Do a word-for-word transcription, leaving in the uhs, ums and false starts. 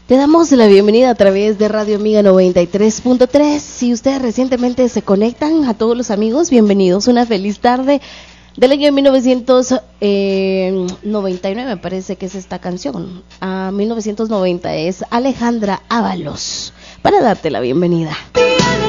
Te damos la bienvenida a través de Radio Amiga noventa y tres punto tres. Si ustedes recientemente se conectan, a todos los amigos, bienvenidos. Una feliz tarde del año mil novecientos noventa y nueve, me parece que es esta canción. A mil novecientos noventa es Alejandra Ábalos, para darte la bienvenida.